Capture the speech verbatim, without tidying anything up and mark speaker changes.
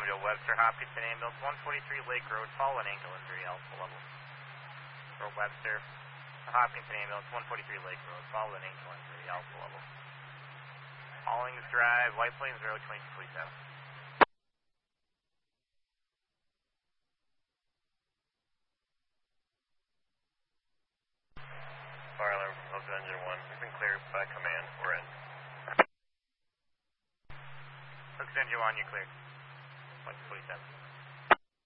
Speaker 1: Automobile Webster Hopkinton Ambulance, one forty-three Lake Road, fallen ankle injury, alpha level. For Webster Hopkinton Ambulance, one forty-three Lake Road, fallen ankle injury, alpha level. Hollings Drive, White Plains Road, twenty-two forty-seven.
Speaker 2: Fire alarm from Hilton Engine one. We've been cleared by command. We're in.
Speaker 1: Hilton Engine one, you're cleared. twenty-two forty-seven.